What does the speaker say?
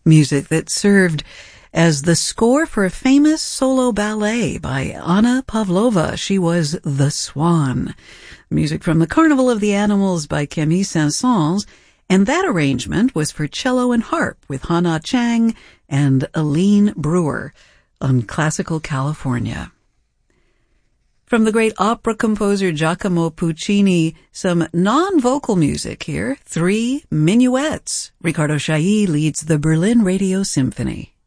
music that served as the score for a famous solo ballet by Anna Pavlova. She was The Swan. Music from The Carnival of the Animals by Camille Saint-Saëns, and that arrangement was for cello and harp with Hana Chang and Aline Brewer on Classical California. From the great opera composer Giacomo Puccini, some non-vocal music here, 3 minuets. Riccardo Chailly leads the Berlin Radio Symphony.